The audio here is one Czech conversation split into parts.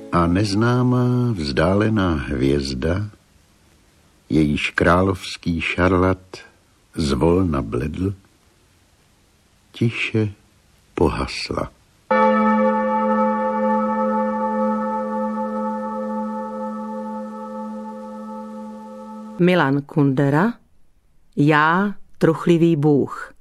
A neznámá vzdálená hvězda, jejíž královský šarlat zvolna bledl, tiše pohasla. Milan Kundera, Já, truchlivý bůh.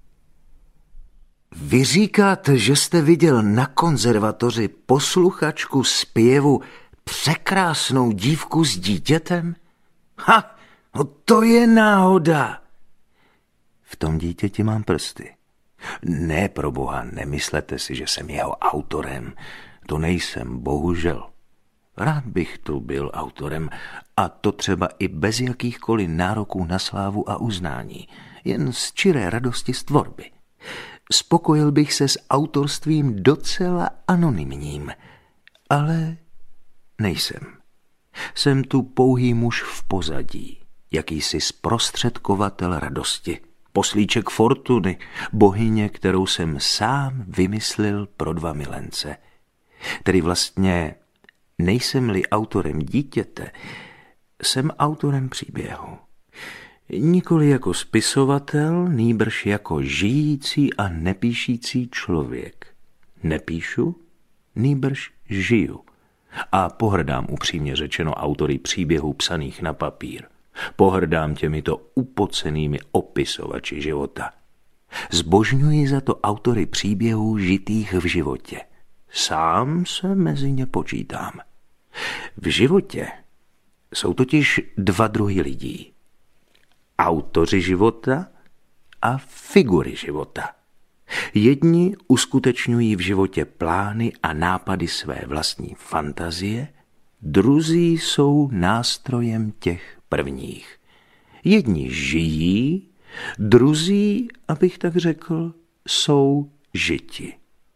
Vy říkáte, že jste viděl na konzervatoři posluchačku zpěvu překrásnou dívku s dítětem? Ha, no to je náhoda. V tom dítěti mám prsty. Ne, proboha, nemyslete si, že jsem jeho autorem. To nejsem, bohužel. Rád bych tu byl autorem, a to třeba i bez jakýchkoliv nároků na slávu a uznání, jen z čiré radosti z tvorby. Spokojil bych se s autorstvím docela anonymním, ale nejsem. Jsem tu pouhý muž v pozadí, jakýsi zprostředkovatel radosti, poslíček fortuny, bohyně, kterou jsem sám vymyslil pro dva milence. Tedy vlastně nejsem-li autorem dítěte, jsem autorem příběhu. Nikoli jako spisovatel, nýbrž jako žijící a nepíšící člověk. Nepíšu, nýbrž žiju. A pohrdám, upřímně řečeno, autory příběhů psaných na papír. Pohrdám těmito upocenými opisovači života. Zbožňuji za to autory příběhů žitých v životě. Sám se mezi ně počítám. V životě jsou totiž dva druhy lidí. Autoři života a figury života. Jedni uskutečňují v životě plány a nápady své vlastní fantazie, druzí jsou nástrojem těch prvních. Jedni žijí, druzí, abych tak řekl, jsou žiti.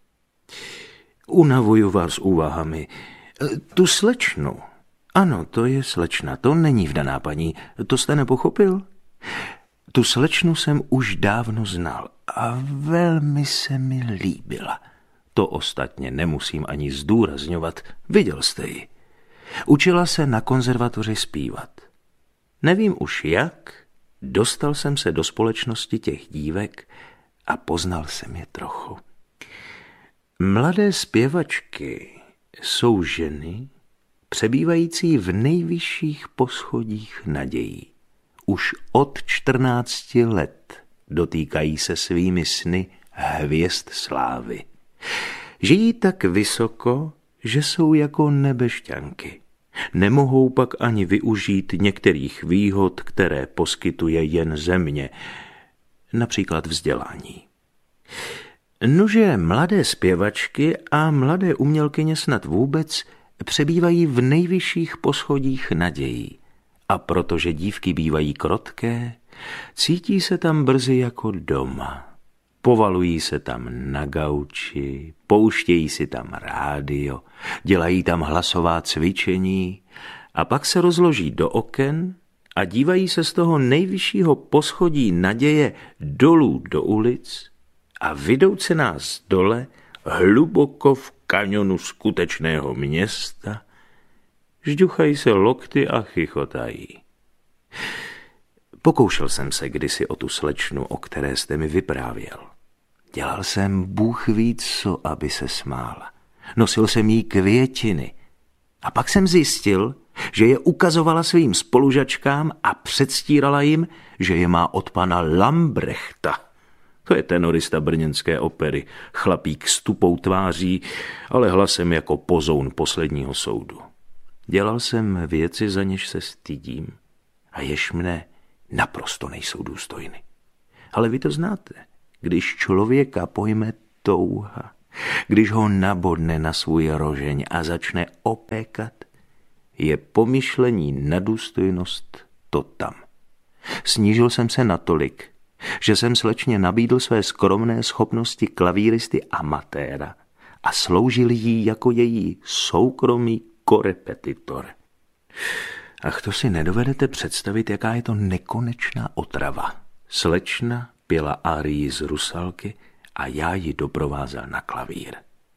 Unavuju vás úvahami. Tu slečnu, ano, to je slečna, to není vdaná paní, to jste nepochopil? Tu slečnu jsem už dávno znal a velmi se mi líbila. To ostatně nemusím ani zdůrazňovat, viděl jste ji. Učila se na konzervatoři zpívat. Nevím už jak, dostal jsem se do společnosti těch dívek a poznal jsem je trochu. Mladé zpěvačky jsou ženy, přebývající v nejvyšších poschodích nadějí. Už od 14 let dotýkají se svými sny hvězd slávy. Žijí tak vysoko, že jsou jako nebešťanky. Nemohou pak ani využít některých výhod, které poskytuje jen země, například vzdělání. Nože mladé zpěvačky a mladé umělkyně snad vůbec přebývají v nejvyšších poschodích nadějí. A protože dívky bývají krotké, cítí se tam brzy jako doma. Povalují se tam na gauči, pouštějí si tam rádio, dělají tam hlasová cvičení a pak se rozloží do oken a dívají se z toho nejvyššího poschodí naděje dolů do ulic a vydouce nás dole hluboko v kaňonu skutečného města, žďuchají se lokty a chichotají. Pokoušel jsem se kdysi o tu slečnu, o které jste mi vyprávěl. Dělal jsem Bůh ví co, aby se smála. Nosil jsem jí květiny. A pak jsem zjistil, že je ukazovala svým spolužačkám a předstírala jim, že je má od pana Lambrechta. To je tenorista brněnské opery, chlapík s tupou tváří, ale hlasem jako pozoun posledního soudu. Dělal jsem věci, za něž se stydím a jež mne naprosto nejsou důstojny. Ale vy to znáte, když člověka pojme touha, když ho nabodne na svůj rožeň a začne opékat, je pomyšlení na důstojnost to tam. Snížil jsem se natolik, že jsem slečně nabídl své skromné schopnosti klavíristy amatéra a sloužil jí jako její soukromý korepetitor. Ach, to si nedovedete představit, jaká je to nekonečná otrava. Slečna pěla árii z Rusalky a já ji doprovázel na klavír.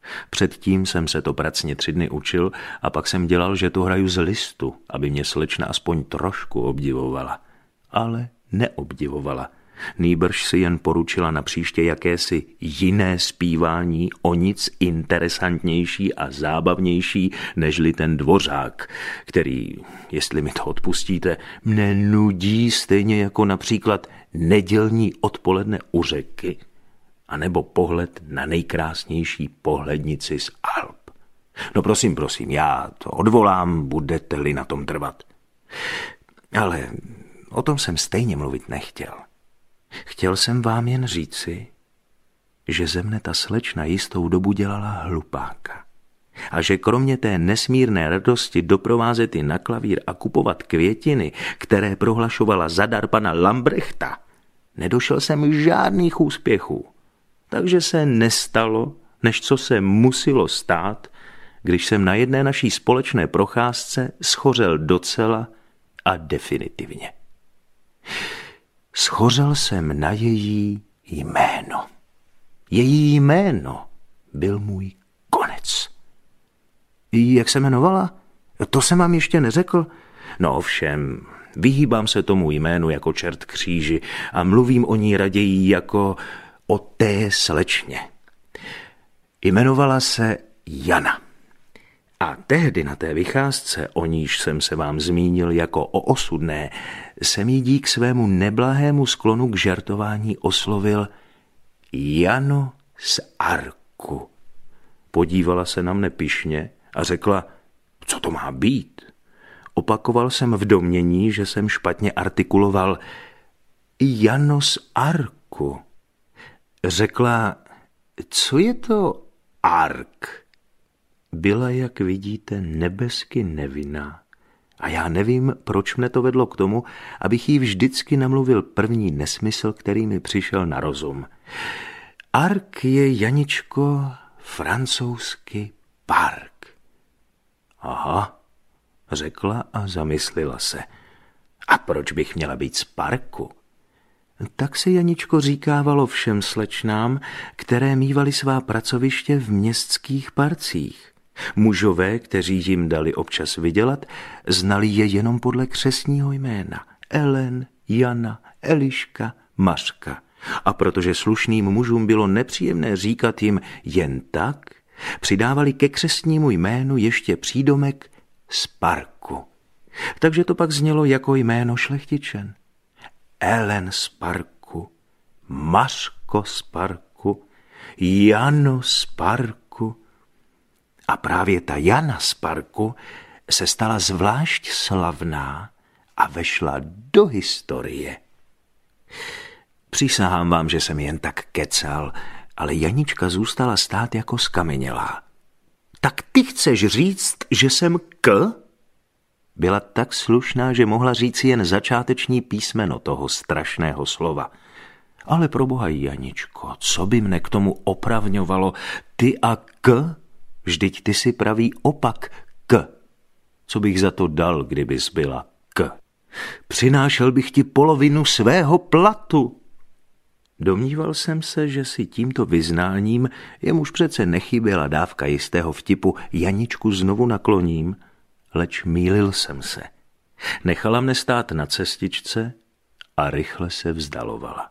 Předtím jsem se to pracně 3 dny učil a pak jsem dělal, že to hraju z listu, aby mě slečna aspoň trošku obdivovala. Ale neobdivovala. Nýbrž si jen poručila na příště jakési jiné zpívání, o nic interesantnější a zábavnější, nežli ten Dvořák, který, jestli mi to odpustíte, mne nudí stejně jako například nedělní odpoledne u řeky, anebo pohled na nejkrásnější pohlednici z Alp. No prosím, já to odvolám, budete-li na tom trvat. Ale o tom jsem stejně mluvit nechtěl. Chtěl jsem vám jen říci, že ze mne ta slečna jistou dobu dělala hlupáka a že kromě té nesmírné radosti doprovázet ji na klavír a kupovat květiny, které prohlašovala zadar pana Lambrechta, nedošel jsem žádných úspěchů. Takže se nestalo, než co se muselo stát, když jsem na jedné naší společné procházce schořel docela a definitivně. Schořel jsem na její jméno. Její jméno byl můj konec. Jak se jmenovala? To jsem vám ještě neřekl. No ovšem, vyhýbám se tomu jménu jako čert kříži a mluvím o ní raději jako o té slečně. Jmenovala se Jana. A tehdy na té vycházce, o níž jsem se vám zmínil jako o osudné, jsem jí dík svému neblahému sklonu k žertování oslovil Jano z Arku. Podívala se na mne pyšně a řekla, co to má být. Opakoval jsem v domnění, že jsem špatně artikuloval Jano z Arku. Řekla, co je to Ark? Byla, jak vidíte, nebesky nevinná a já nevím, proč mne to vedlo k tomu, abych jí vždycky namluvil první nesmysl, který mi přišel na rozum. Ark je, Janičko, francouzsky park. Aha, řekla a zamyslela se. A proč bych měla být z parku? Tak se, Janičko, říkávalo všem slečnám, které mívali svá pracoviště v městských parcích. Mužové, kteří jim dali občas vydělat, znali je jenom podle křestního jména. Ellen, Jana, Eliška, Mařka. A protože slušným mužům bylo nepříjemné říkat jim jen tak, přidávali ke křestnímu jménu ještě přídomek z parku. Takže to pak znělo jako jméno šlechtičen. Ellen z parku, Mařko z parku, Jano z parku. A právě ta Jana z parku se stala zvlášť slavná a vešla do historie. Přísahám vám, že jsem jen tak kecal, ale Janička zůstala stát jako skamenělá. Tak ty chceš říct, že jsem K? Byla tak slušná, že mohla říct jen začáteční písmeno toho strašného slova. Ale proboha, Janičko, co by mne k tomu opravňovalo? Ty a K? Vždyť ty si pravý opak K. Co bych za to dal, kdybys byla K? Přinášel bych ti polovinu svého platu. Domníval jsem se, že si tímto vyznáním, jemuž přece nechyběla dávka jistého vtipu, Janičku znovu nakloním, leč mýlil jsem se. Nechala mne stát na cestičce a rychle se vzdalovala.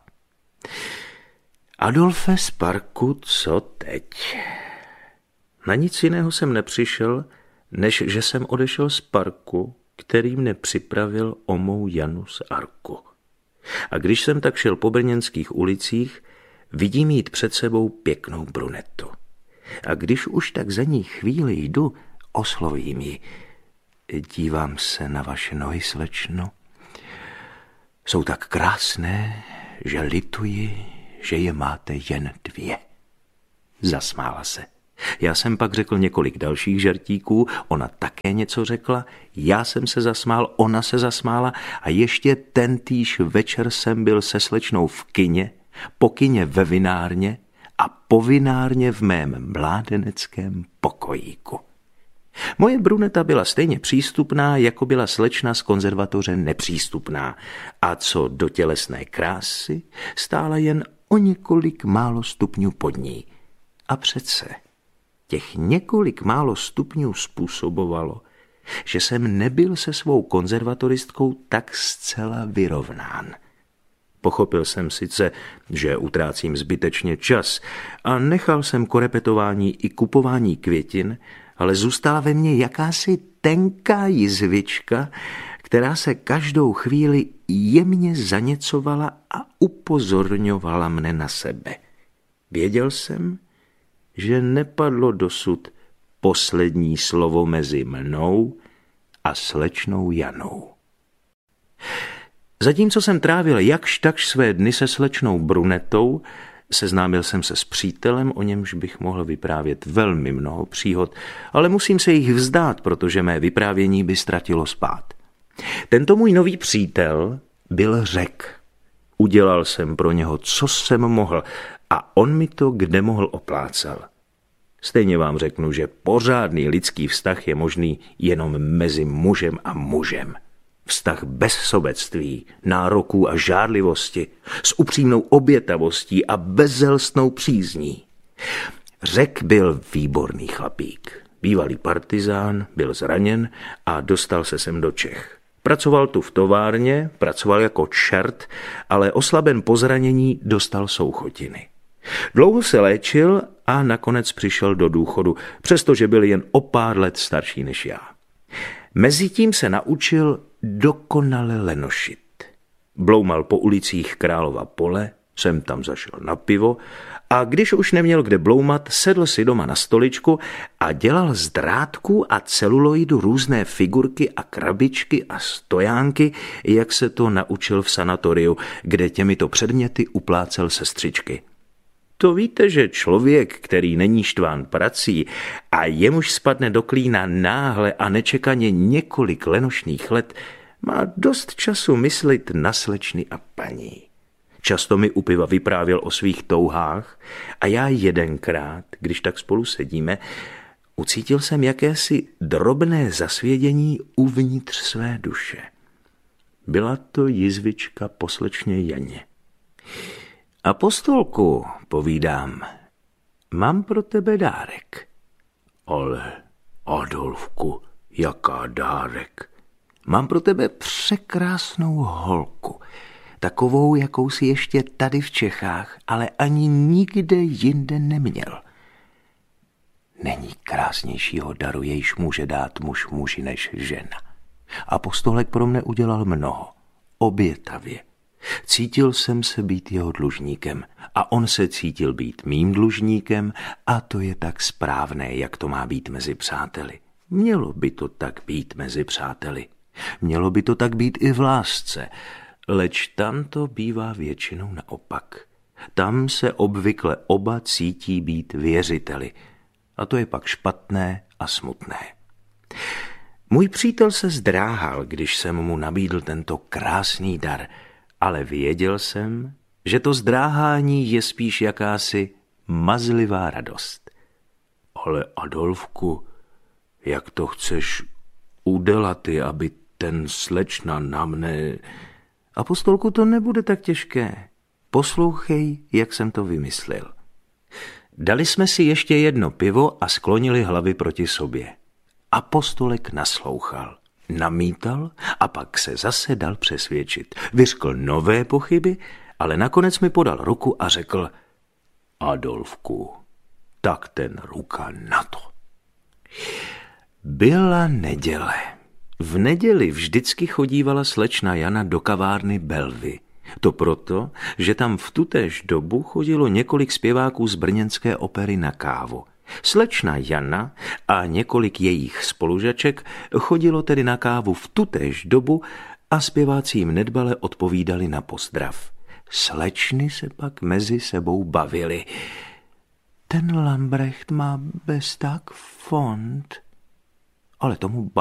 Adolfe z parku, co teď? Na nic jiného jsem nepřišel, než že jsem odešel z parku, který mne připravil o mou Janu z Arku. A když jsem tak šel po brněnských ulicích, vidím jít před sebou pěknou brunetu. A když už tak za ní chvíli jdu, oslovím ji. Dívám se na vaše nohy, slečno. Jsou tak krásné, že lituji, že je máte jen 2. Zasmála se. Já jsem pak řekl několik dalších žertíků, ona také něco řekla, já jsem se zasmál, ona se zasmála a ještě tentýž večer jsem byl se slečnou v kině, po kině ve vinárně a po vinárně v mém mládeneckém pokojíku. Moje bruneta byla stejně přístupná, jako byla slečna z konzervatoře nepřístupná a co do tělesné krásy, stála jen o několik málo stupňů pod ní. A přece Těch několik málo stupňů způsobovalo, že jsem nebyl se svou konzervatoristkou tak zcela vyrovnán. Pochopil jsem sice, že utrácím zbytečně čas a nechal jsem korepetování i kupování květin, ale zůstala ve mně jakási tenká jizvička, která se každou chvíli jemně zaněcovala a upozorňovala mne na sebe. Věděl jsem, že nepadlo dosud poslední slovo mezi mnou a slečnou Janou. Zatímco jsem trávil jakž takž své dny se slečnou Brunetou, seznámil jsem se s přítelem, o němž bych mohl vyprávět velmi mnoho příhod, ale musím se jich vzdát, protože mé vyprávění by ztratilo spád. Tento můj nový přítel byl Řek. Udělal jsem pro něho, co jsem mohl, a on mi to kde mohl oplácal. Stejně vám řeknu, že pořádný lidský vztah je možný jenom mezi mužem a mužem. Vztah bez sobectví, nároků a žárlivosti, s upřímnou obětavostí a bezelstnou přízní. Řek byl výborný chlapík. Bývalý partizán, byl zraněn a dostal se sem do Čech. Pracoval tu v továrně, pracoval jako čert, ale oslaben po zranění dostal souchotiny. Dlouho se léčil a nakonec přišel do důchodu, přestože byl jen o pár let starší než já. Mezitím se naučil dokonale lenošit. Bloumal po ulicích Králova Pole, sem tam zašel na pivo a když už neměl kde bloumat, sedl si doma na stoličku a dělal z drátků a celuloidu různé figurky a krabičky a stojánky, jak se to naučil v sanatoriu, kde těmito předměty uplácel sestřičky. To víte, že člověk, který není štván prací a jemuž spadne do klína náhle a nečekaně několik lenošných let, má dost času myslit na slečny a paní. Často mi u piva vyprávěl o svých touhách a já jedenkrát, když tak spolu sedíme, ucítil jsem jakési drobné zasvědění uvnitř své duše. Byla to jizvička po slečně Janě. Apostolku, povídám, mám pro tebe dárek. Ale, Adolfku, jaká dárek? Mám pro tebe překrásnou holku, takovou, jakou si ještě tady v Čechách, ale ani nikde jinde neměl. Není krásnějšího daru, jejž může dát muž muži než žena. Apostolek pro mne udělal mnoho, obětavě. Cítil jsem se být jeho dlužníkem a on se cítil být mým dlužníkem a to je tak správné, jak to má být mezi přáteli. Mělo by to tak být mezi přáteli. Mělo by to tak být i v lásce, leč tam to bývá většinou naopak. Tam se obvykle oba cítí být věřiteli a to je pak špatné a smutné. Můj přítel se zdráhal, když jsem mu nabídl tento krásný dar, ale věděl jsem, že to zdráhání je spíš jakási mazlivá radost. Ale Adolfku, jak to chceš udělat, aby ten slečna na mne... Apostolku, to nebude tak těžké. Poslouchej, jak jsem to vymyslel. Dali jsme si ještě jedno pivo a sklonili hlavy proti sobě. Apostolek naslouchal, namítal a pak se zase dal přesvědčit. Vyřkl nové pochyby, ale nakonec mi podal ruku a řekl: Adolfku, tak ten ruka na to. Byla neděle. V neděli vždycky chodívala slečna Jana do kavárny Belvy. To proto, že tam v tutéž dobu chodilo několik zpěváků z brněnské opery na kávu. Slečna Jana a několik jejich spolužaček chodilo tedy na kávu v tutéž dobu a zpěváci jim nedbale odpovídali na pozdrav. Slečny se pak mezi sebou bavily. Ten Lambrecht má bez tak fond, ale tomu